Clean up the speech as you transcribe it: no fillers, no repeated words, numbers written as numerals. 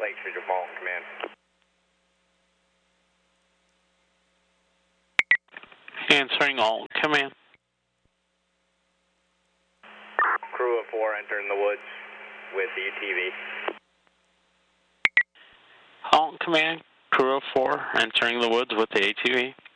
Lakeshore Jamal, command. Answering all, command. Crew of 4 entering the woods with the UTV. All, command. Crew of 4 entering the woods with the ATV.